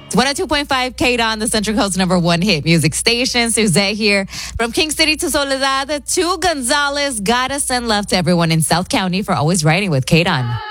It's 102.5 KDON, the Central Coast #1 hit music station. Suzette here. From King City to Soledad to Gonzales. Gotta send love to everyone in South County for always riding with KDON.